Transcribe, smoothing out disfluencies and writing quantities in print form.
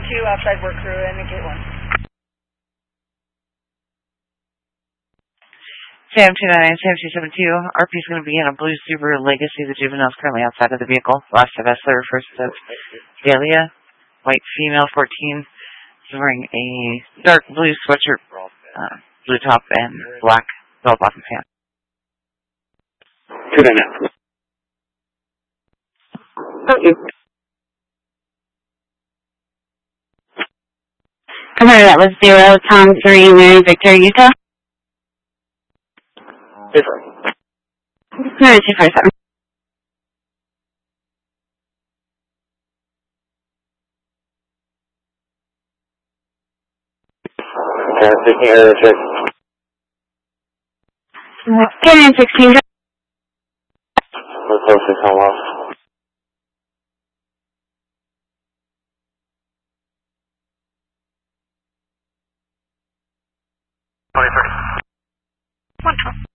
2 outside work crew and gate 1. Sam 299, Sam 272. RP is going to be in a blue Subaru Legacy. The juvenile is currently outside of the vehicle. Last of Essler, first of Dahlia. White female, 14. She's wearing a dark blue sweatshirt, blue top, and black bell-bottom pants. 299. Thank you. Commander, that was 0, Tom 3, Mary Victor, Utah. Different. No, 247. Taking area check. Canyon 16. We're close to come off. 112.